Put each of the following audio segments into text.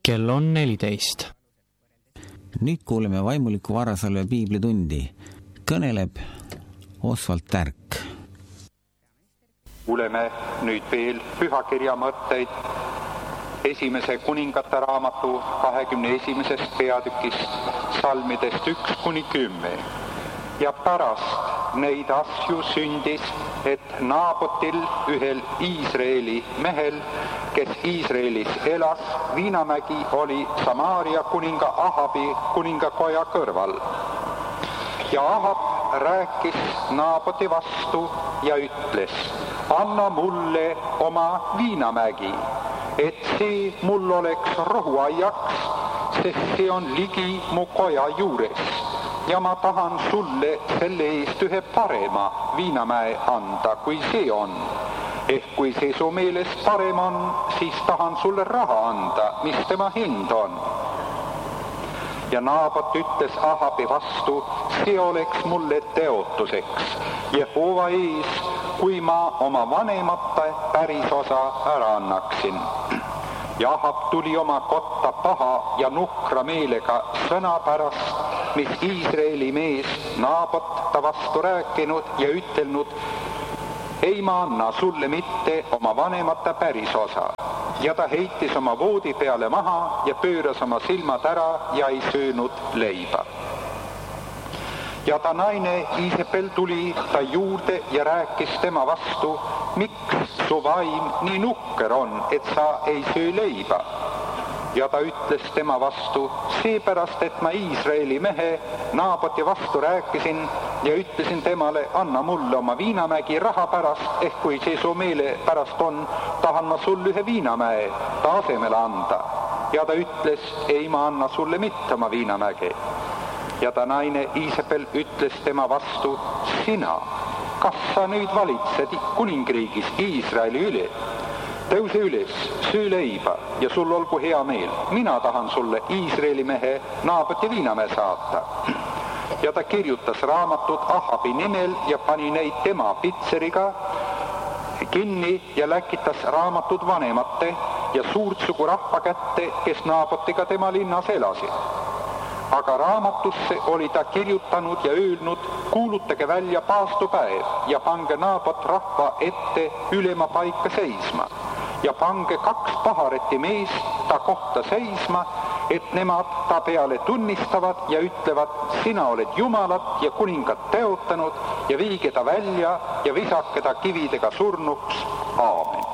Kell on 14. Nüüd kuuleme vaimuliku varasalve piiblitundi. Kõneleb Osvald Tärk. Kuuleme nüüd veel pühakirja mõtteid esimese kuningate raamatu 21. peatükist salmidest 1-10. Ja pärast neid asju sündis, et Naabotil, ühel Iisraeli mehel, kes Iisraelis elas, Viinamägi oli Samaaria kuninga Ahabi kuningakoja kõrval. Ja Ahab rääkis Naaboti vastu ja ütles: anna mulle oma Viinamägi, et see mul oleks rohuaiaks, sest see on ligi mu koja juures. Ja ma tahan sulle selle eest ühe parema Viinamäe anda, kui see on. Ehk kui see su meelest parem on, siis tahan sulle raha anda, mis tema hind on. Ja Naabot ütles Ahabi vastu: see oleks mulle teotuseks Jehova ees, kui ma oma vanemate pärisosa ära annaksin. Ja Ahab tuli oma kotta paha ja nuhkra meelega sõna pärast, mis Iisraeli mees Naabot ta vastu rääkinud ja ütelnud: ei ma anna sulle mitte oma vanemate pärisosa. Ja ta heitis oma voodi peale maha ja pööras oma silmad ära ja ei söönud leiba. Ja ta naine Iisepel tuli ta juurde ja rääkis tema vastu: miks su vaim nii nukker on, et sa ei söö leiba? Ja ta ütles tema vastu: seepärast, et ma Iisraeli mehe Naaboti vastu rääkisin ja ütlesin temale: anna mulle oma Viinamägi raha pärast, ehk kui see su meele pärast on, tahan ma sulle ühe Viinamäe ta asemele anda. Ja ta ütles: ei ma anna sulle mitte oma Viinamäge. Ja ta naine Iisepel ütles tema vastu: sina, kas sa nüüd valitsed kuningriigis Iisraeli üle? Tõuse üles, söö leiba ja sul olgu hea meel. Mina tahan sulle Iisraeli mehe Naaboti Viinamäe saata. Ja ta kirjutas raamatud Ahabi nimel ja pani neid tema pitseriga kinni ja läkitas raamatud vanemate ja suurt sugu rahva kätte, kes Naabotiga tema linnas elasid. Aga raamatusse oli ta kirjutanud ja öelnud: kuulutage välja paastupäev ja pange Naabot rahva ette ülema paika seisma. Ja pange 2 pahareti meest ta kohta seisma, et nemad ta peale tunnistavad ja ütlevad: sina oled Jumalat ja kuningat teotanud, ja viige ta välja ja visake ta kividega surnuks. Aamen.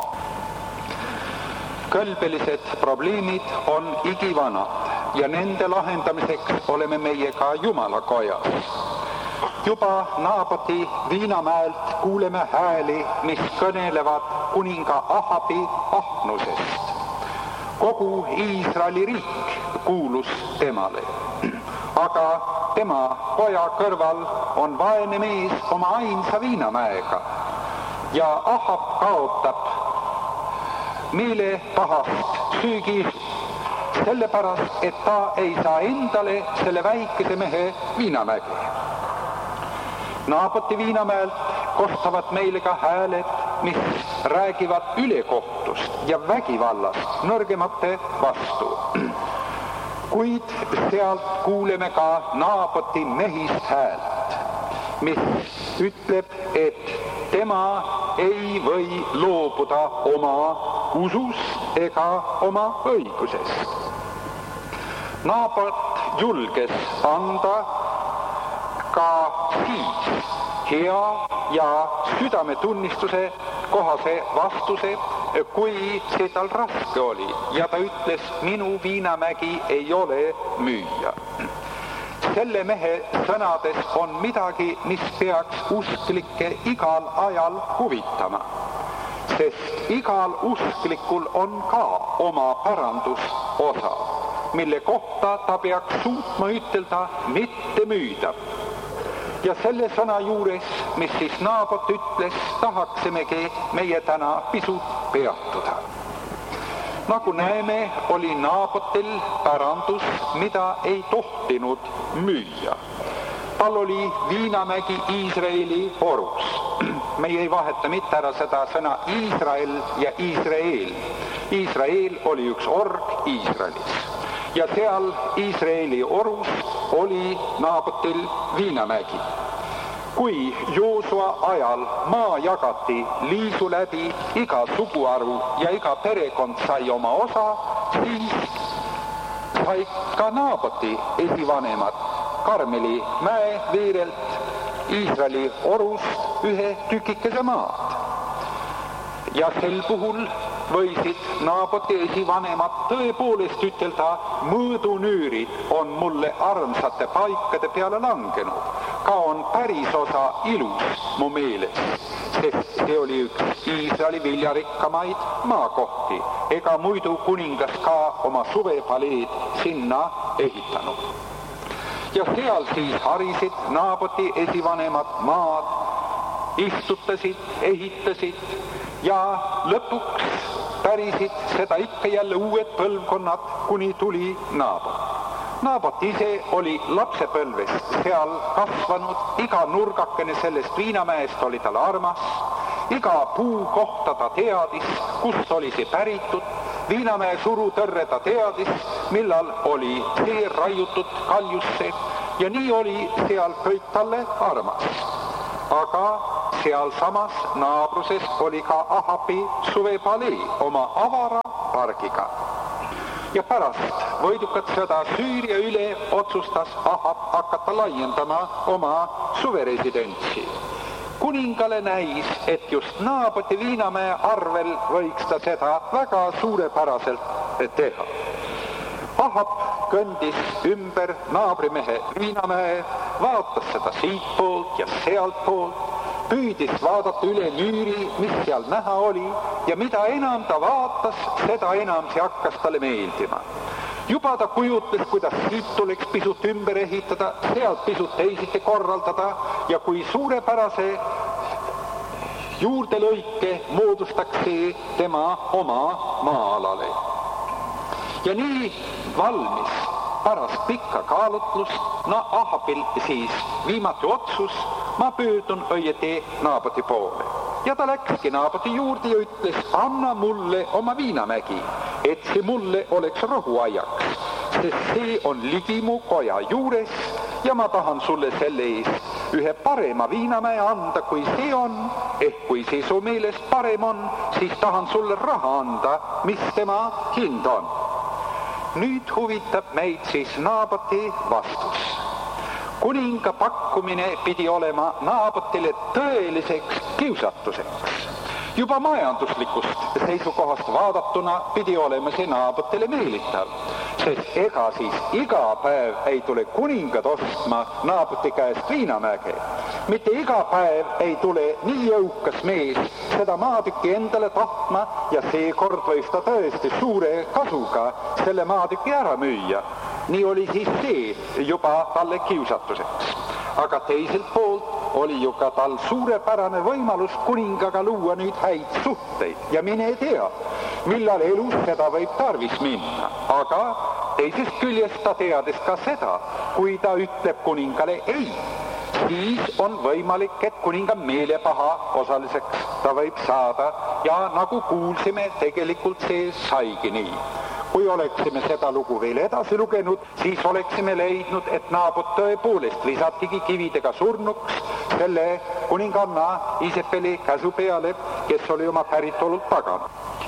Kõlbelised probleemid on igivanad ja nende lahendamiseks oleme meie ka Jumala kojas. Juba Naaboti Viinamäelt kuuleme hääli, mis kõnelevad kuninga Ahabi ahnusest. Kogu Iisraeli riik kuulus temale, aga tema poja kõrval on vaene mees oma ainsa Viinamäega ja Ahab kaotab meele pahast söögi, sellepärast, et ta ei saa endale selle väikese mehe Viinamäge. Naaboti Viinamäelt kostavad meile ka hääled, mis räägivad ülekohtust ja vägivallast nõrgemate vastu. Kuid sealt kuuleme ka Naaboti mehist häält, mis ütleb, et tema ei või loobuda oma usust ega oma õigusest. Naabot julges anda ka siis hea ja südametunnistuse kohase vastuse, kui see tal raske oli, ja ta ütles: minu Viinamägi ei ole müüa. Selle mehe sõnades on midagi, mis peaks usklikke igal ajal huvitama, sest igal usklikul on ka oma parandusosa, mille kohta ta peaks suutma ütelda: mitte müüda. Ja selle sõna juures, mis siis Naabot ütles, tahaksimegi meie täna pisut peatuda. Nagu näeme, oli Naabotil pärandus, mida ei tohtinud müüa. Tal oli Viinamägi Iisraeli orus. Meie ei vaheta mitte ära seda sõna Iisrael ja Iisrael, Iisrael oli üks org Iisraelis ja seal Iisraeli orus oli Naabotil viinamägi. Kui Joosua ajal maa jagati liisu läbi, iga suguharu ja iga perekond sai oma osa, siis sai ka Naaboti esivanemad Karmeli mäe veerelt Iisraeli orust ühe tükikese maad. Ja sel puhul võisid Naaboti esivanemad tõepoolest ütelda, mõõdunüürid on mulle armsate paikade peale langenud. Ka on päris osa ilus mu meeles, sest see oli üks Iisraeli viljarikkamaid maakohti, ega muidu kuningas ka oma suvepaleed sinna ehitanud. Ja seal siis harisid Naaboti esivanemad maad, istutasid, ehitasid ja lõpuks pärisid seda ikka jälle uued põlvkonnad, kuni tuli Naabot. Naabot ise oli lapsepõlvest seal kasvanud, iga nurgakene sellest viinamäest oli tal armas, iga puu kohta ta teadis, kust oli see päritud, viinamäe surutõrre ta teadis, millal oli see raiutud kaljusse ja nii oli seal kõik talle armas. Aga seal samas naabruses oli ka Ahabi suvepalee oma avara pargiga. Ja pärast võidukat sõda Süüria üle otsustas Ahab hakata laiendama oma suveresidentsi. Kuningale näis, et just Naaboti viinamäe arvel võiks ta seda väga suurepäraselt teha. Ahab kõndis ümber naabrimehe viinamäe, vaatas seda siit poolt ja sealt poolt, püüdis vaadata üle müüri, mis seal näha oli, ja mida enam ta vaatas, seda enam see hakkas talle meeldima. Juba ta kujutles, kuidas siit tuleks pisut ümber ehitada, sealt pisut teisiti korraldada ja kui suurepärase juurdelõike moodustaks see tema oma maa-alale. Ja nii valmis pärast pikka kaalutlust Ahabil siis viimati otsus, ma pöördun õieti Naaboti poole. Ja ta läkski Naaboti juurde ja ütles, anna mulle oma viinamägi, et see mulle oleks rohuaiaks, sest see on ligi mu koja juures ja ma tahan sulle selle eest ühe parema viinamäe anda, kui see on, ehk kui see su meelest parem on, siis tahan sulle raha anda, mis tema hind on. Nüüd huvitab meid siis Naaboti vastus. Kuninga pakkumine pidi olema Naabotile tõeliseks kiusatuseks. Juba majanduslikust seisukohast vaadatuna pidi olema see Naabotile meelitav, sest ega siis iga päev ei tule kuningad ostma Naaboti käest viinamäge. Mitte iga päev ei tule nii jõukas mees seda maatükki endale tahtma ja seekord võis ta tõesti suure kasuga selle maatükki ära müüa. Nii oli siis see juba talle kiusatuseks. Aga teiselt poolt oli ju ka tal suurepärane võimalus kuningaga luua nüüd häid suhteid ja mine tea, millal elus seda võib tarvis minna. Aga teisest küljest ta teadis ka seda, kui ta ütleb kuningale ei, siis on võimalik, et kuninga meelepaha osaliseks ta võib saada ja nagu kuulsime, tegelikult see saigi nii. Kui oleksime seda lugu veel edasi lugenud, siis oleksime leidnud, et Naabot tõepoolest visatigi kividega surnuks selle kuninganna Isepeli käsu peale, kes oli oma päritolult pagan.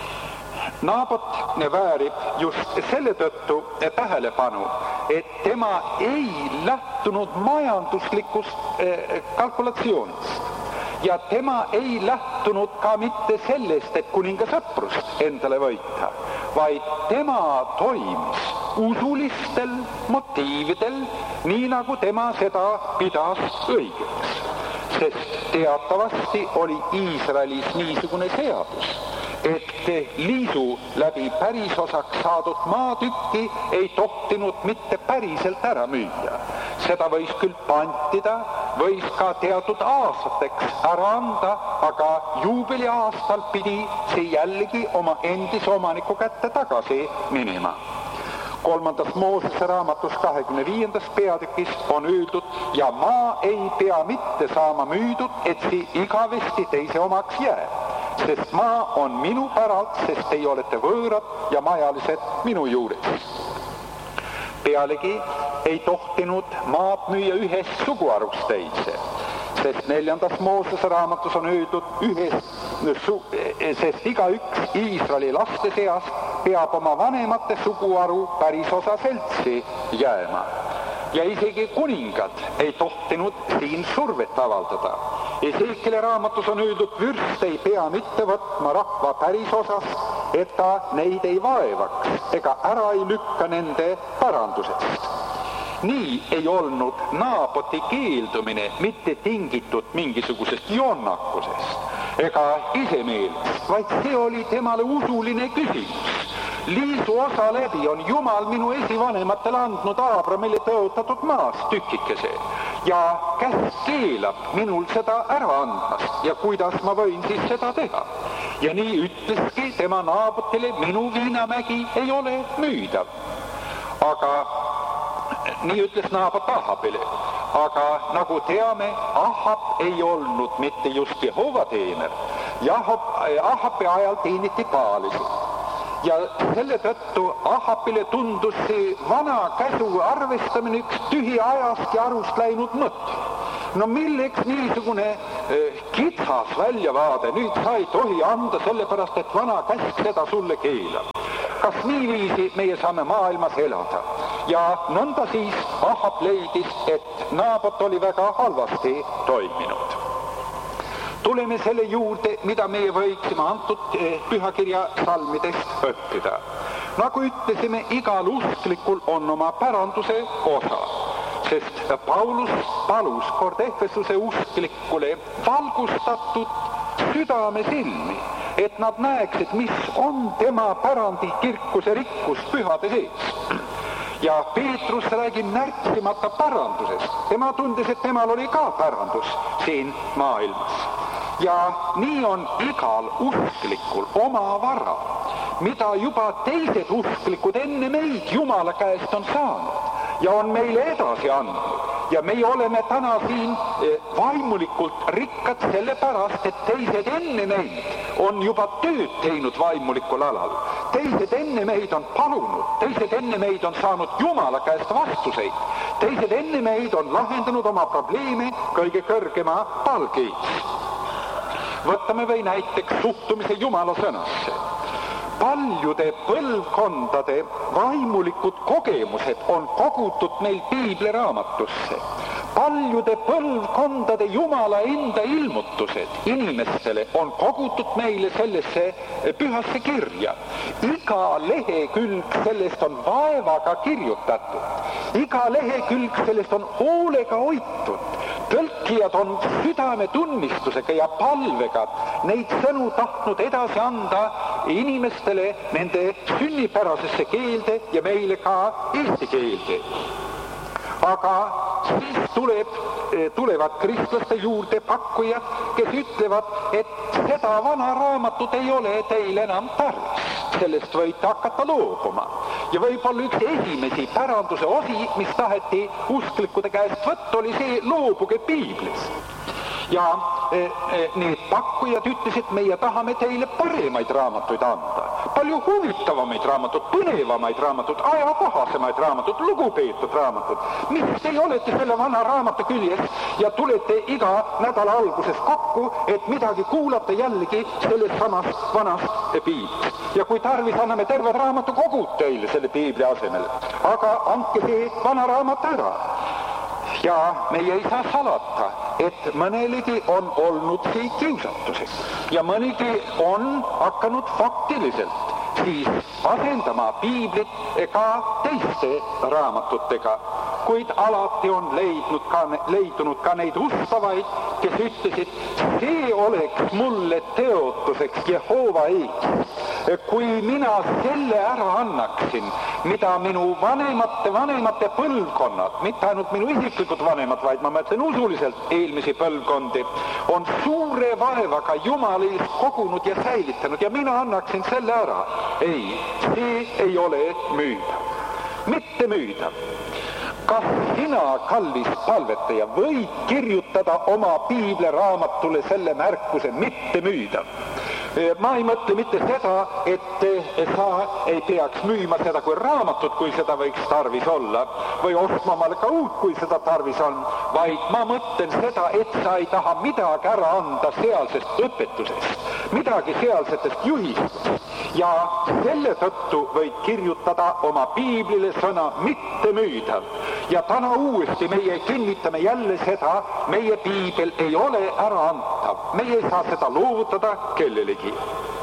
Naabot väärib just selle tõttu tähelepanu, et tema ei lähtunud majanduslikust kalkulatsioonist. Ja tema ei lähtunud ka mitte sellest, et kuninga sõprust endale võita, vaid tema toimis usulistel motiividel, nii nagu tema seda pidas õigeks. Sest teatavasti oli Iisraelis niisugune seadus, et liisu läbi pärisosaks saadud maatükki ei tohtinud mitte päriselt ära müüa. Seda võis küll pantida, võis ka teatud aastateks ära anda, aga juubeliaastal pidi see jällegi oma endise omaniku kätte tagasi minema. 3. Moosese raamatus 25. peatükis on öeldud, ja maa ei pea mitte saama müüdud, et see igavesti teise omaks jääb. sest maa on minu päralt, sest teie olete võõrad ja majalised minu juures. Pealegi ei tohtinud maad müüa ühest suguharuks teise, sest 4. Moosese raamatus on öeldud sest igaüks Iisraeli laste seast peab oma vanemate suguharu pärisosa seltsi jääma. Ja isegi kuningad ei tohtinud siin survet avaldada. Esekieli raamatus on öeldud, vürst ei pea mitte võtma rahva pärisosast, et ta neid ei vaevaks ega ära ei lükka nende pärandusest. Nii ei olnud Naaboti keeldumine mitte tingitud mingisugusest jonnakusest ega isemeelest, vaid see oli temale usuline küsimus. Liisu osa läbi on Jumal minu esivanematele andnud Aabramile tõotatud maast tükikese ja käsk keelab minul seda ära andmast ja kuidas ma võin siis seda teha. Ja nii ütleski tema Naabotile, minu viinamägi ei ole müüdav. Aga nii ütles Naabot Ahabile. Aga nagu teame, Ahab ei olnud mitte just Jehova teener. Ahabi ajal teeniti Baalisid. Ja selle tõttu Ahabile tundus see vana käsu arvestamine üks tühi ajast ja arust läinud mõte. No milleks niisugune kitsas väljavaade, nüüd sa ei tohi anda sellepärast, et vana käsk seda sulle keelab. Kas niiviisi meie saame maailmas elada? Ja nõnda siis Ahab leidis, et Naabot oli väga halvasti toiminud. Tuleme selle juurde, mida meie võiksime antud pühakirja salmidest õppida. Nagu ütlesime, igal usklikul on oma päranduse osa, sest Paulus palus kord Efesuse usklikule valgustatud südame silmi, et nad näeksid, mis on tema pärandi kirkuse rikkus pühade sees. Ja Peetrus räägib märksimata pärandusest. Tema tundis, et temal oli ka pärandus siin maailmas. Ja nii on igal usklikul oma vara, mida juba teised usklikud enne meid Jumala käest on saanud ja on meile edasi andnud. Ja meie oleme täna siin vaimulikult rikkad sellepärast, et teised enne meid on juba tööd teinud vaimulikul alal. Teised enne meid on palunud, teised enne meid on saanud Jumala käest vastuseid. Teised enne meid on lahendanud oma probleeme kõige kõrgema palgeis. Võtame või näiteks suhtumise Jumala sõnasse. Paljude põlvkondade vaimulikud kogemused on kogutud meil piibliraamatusse. Paljude põlvkondade Jumala enda ilmutused inimestele on kogutud meile sellesse pühasse kirja. Iga lehekülg sellest on vaevaga kirjutatud. Iga lehekülg sellest on hoolega hoitud. Tõlkijad on südame tunnistusega ja palvega neid sõnu tahtnud edasi anda inimestele nende sünnipärasesse keelde ja meile ka eesti keelde. Aga siis tulevad kristlaste juurde pakkujad, kes ütlevad, et seda vana raamatut ei ole teil enam tarvis. Sellest võite hakata loobuma. Ja võib-olla üks esimesi päranduse osi, mis taheti usklikude käest võtta, oli see loobuge piiblist. Ja need pakkujad ütlesid, meie tahame teile paremaid raamatuid anda. Palju huvitavamaid raamatud, põnevamaid raamatud, ajakohasemaid raamatud, lugupeetud raamatud. Miks te olete selle vana raamatu küljes ja tulete iga nädala alguses kokku, et midagi kuulata jällegi sellest samast vanast piiblist. Ja kui tarvis, anname terved raamatukogud teile selle piibli asemel. Aga andke see vana raamat ära. Ja meie ei saa salata, et mõnelegi on olnud see kiusatuseks ja mõnegi on hakanud faktiliselt siis asendama piiblit ka teiste raamatutega, kuid alati on leidunud ka neid ustavaid, kes ütlesid, see oleks mulle teotuseks Jehova ees. Kui mina selle ära annaksin, mida minu vanemate põlvkonnad, mitte ainult minu isiklikud vanemad, vaid ma mõtlen usuliselt eelmisi põlvkondi, on suure vaevaga Jumala eest kogunud ja säilitanud ja mina annaksin selle ära. Ei, see ei ole müüdav. Mitte müüdav. Kas sina, kallis palvetaja, võid kirjutada oma piibleraamatule selle märkuse mitte müüdav? Ma ei mõtle mitte seda, et sa ei peaks müüma seda kui raamatut, kui seda võiks tarvis olla, või ostma omale ka uut, kui seda tarvis on, vaid ma mõtlen seda, et sa ei taha midagi ära anda sealsest õpetusest, midagi sealsetest juhistest, ja selle tõttu võid kirjutada oma piiblile sõna mitte müüda. Ja täna uuesti meie kinnitame jälle seda, meie piibel ei ole ära antav, meie ei saa seda loovutada kellelegi.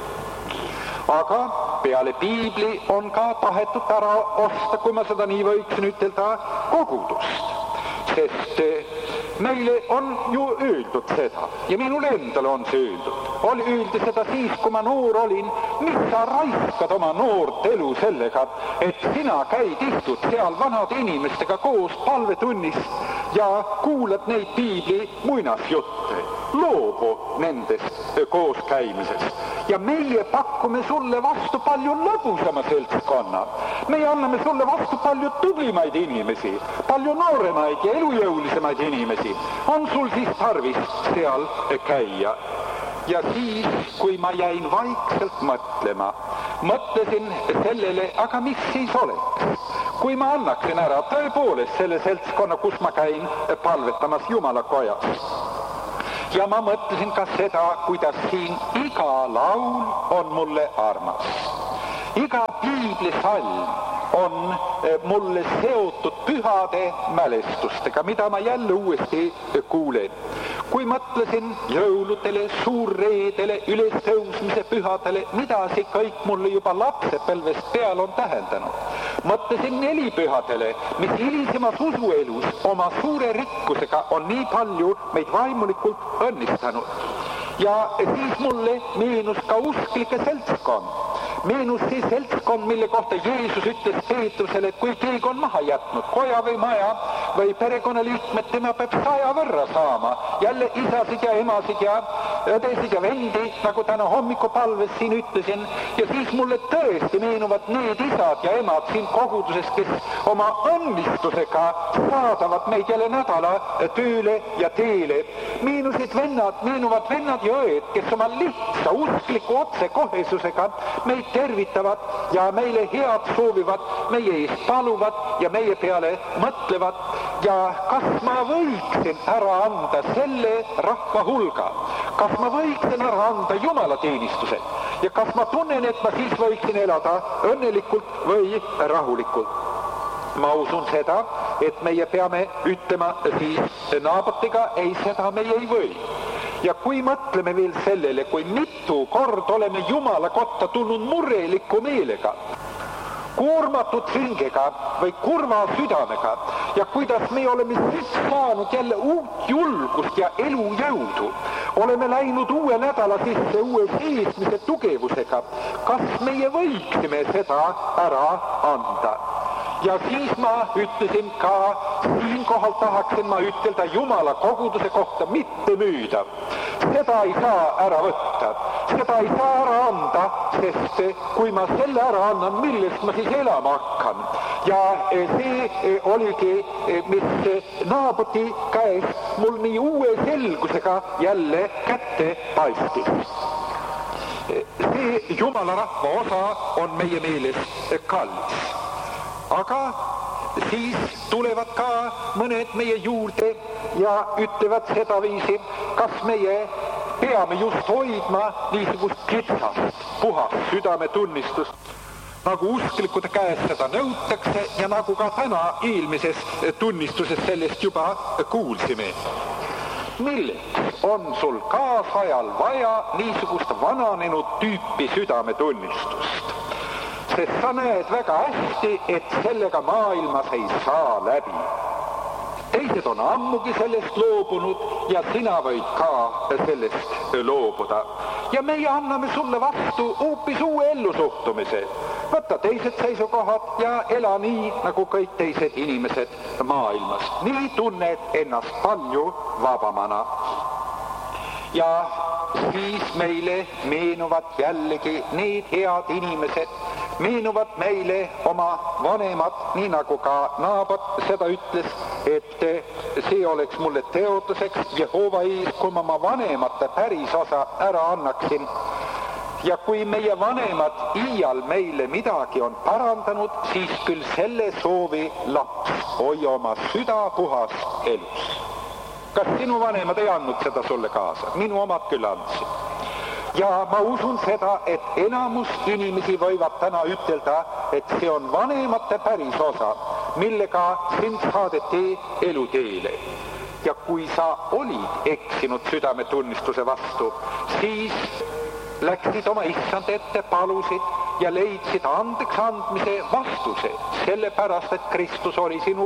Aga peale piibli on ka tahetud ära osta, kui ma seda nii võiksin ütelda, kogudust. Sest meile on ju öeldud seda ja minule endale on see öeldud. Öeldi seda siis, kui ma noor olin, mis sa raiskad oma noort elu sellega, et sina käid, istud seal vanade inimestega koos palvetunnis ja kuulad neid piibli muinasjutte. Loobu nendest koos käimisest. Ja meie pakume sulle vastu palju lõbusama seltskonna. Meie anname sulle vastu palju tublimaid inimesi, palju nooremaid ja elujõulisemaid inimesi. On sul siis tarvis seal käia? Ja siis, kui ma jäin vaikselt mõtlema, mõtlesin sellele, aga mis siis oleks? Kui ma annaksin ära tõepoolest selle seltskonna, kus ma käin palvetamas Jumala kojas. Ja ma mõtlesin ka seda, kuidas siin iga laul on mulle armas. Iga piiblisalm on mulle seotud pühade mälestustega, mida ma jälle uuesti kuulen. Kui mõtlesin jõuludele, suurreedele, ülestõusmise pühadele, mida see kõik mulle juba lapsepõlvest peal on tähendanud. Mõtlesin nelipühadele, mis hilisemas usuelus oma suure rikkusega on nii palju meid vaimulikult õnnistanud. Ja siis mulle meenus ka usklike seltskond. Meenus see seltskond, mille kohta Jeesus ütles Peetrusele, et kui keegi on maha jätnud koja või maja või perekonnaliikmed, tema peab 100 võrra saama. Jälle isasid ja emasid ja õdesid ja vendi, nagu täna hommikupalves siin ütlesin. Ja siis mulle tõesti meenuvad need isad ja emad siin koguduses, kes oma õnnistusega saadavad meid jälle nädala tööle ja teele. Meenuvad vennad ja õed, kes oma lihtsa uskliku otsekohesusega meid tervitavad ja meile head soovivad, meie eest paluvad ja meie peale mõtlevad. Ja kas ma võiksin ära anda selle rahva hulga? Kas ma võiksin ära anda jumalateenistuse? Ja kas ma tunnen, et ma siis võiksin elada õnnelikult või rahulikult? Ma usun seda, et meie peame ütlema siis naabriga, ei, seda meie ei või. Ja kui mõtleme veel sellele, kui mitu kord oleme Jumala kotta tulnud mureliku meelega, koormatud hingega või kurva südamega ja kuidas me oleme siis saanud jälle uut julgust ja elujõudu, oleme läinud uue nädala sisse uue seesmise tugevusega, kas meie võiksime seda ära anda? Ja siis ma ütlesin ka, siinkohal tahaksin ma ütelda Jumala koguduse kohta mitte müüda. Seda ei saa ära võtta, seda ei saa ära anda, sest kui ma selle ära annan, millest ma siis elama hakkan. Ja see oligi, mis naabuti käest mul nii uue selgusega jälle kätte paistis. See Jumala rahva osa on meie meeles kallis. Aga siis tulevad ka mõned meie juurde ja ütlevad seda viisi, kas meie peame just hoidma niisugust kitsast, puhast südametunnistust, nagu usklikude käest seda nõutakse ja nagu ka täna eelmises tunnistuses sellest juba kuulsime. Milleks on sul kaasajal vaja niisugust vananenud tüüpi südametunnistust? Sest sa näed väga hästi, et sellega maailmas ei saa läbi. Teised on ammugi sellest loobunud ja sina võid ka sellest loobuda. Ja meie anname sulle vastu hoopis uue ellusuhtumise. Võta teised seisukohad ja ela nii, nagu kõik teised inimesed maailmas. Nii tunned ennast palju vabamana. Ja siis meile meenuvad jällegi need head inimesed, meenuvad meile oma vanemad, nii nagu ka naabad seda ütles, et see oleks mulle teotuseks Jehova ees, kui ma oma vanemate päris osa ära annaksin. Ja kui meie vanemad iial meile midagi on parandanud, siis küll selle soovi laps, hoia oma süda puhas elus. Kas sinu vanemad ei andnud seda sulle kaasa? Minu omad küll andsid. Ja ma usun seda, et enamus inimesi võivad täna ütelda, et see on vanemate päris osa, millega sind saadeti eluteele. Ja kui sa olid eksinud südametunnistuse vastu, siis läksid oma issand ette, palusid ja leidsid andeks andmise vastuse, sellepärast, et Kristus oli sinu